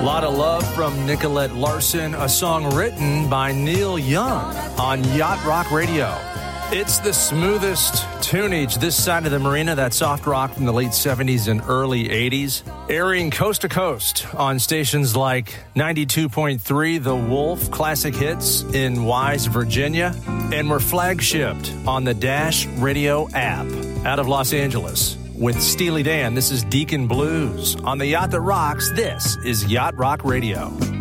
A lot of love from Nicolette Larson, a song written by Neil Young on Yacht Rock Radio. It's the smoothest tunage this side of the marina, that soft rock from the late 70s and early 80s, airing coast to coast on stations like 92.3 The Wolf Classic Hits in Wise, Virginia, and we're flagshipped on the Dash Radio app out of Los Angeles. With Steely Dan, this is Deacon Blues. On the Yacht That Rocks, this is Yacht Rock Radio.